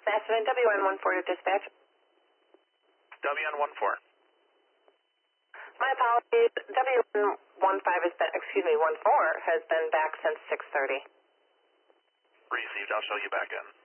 Accident WN14 to dispatch. WN14. My apologies. WN15 has been, 14 has been back since 6:30. Received. I'll show you back in.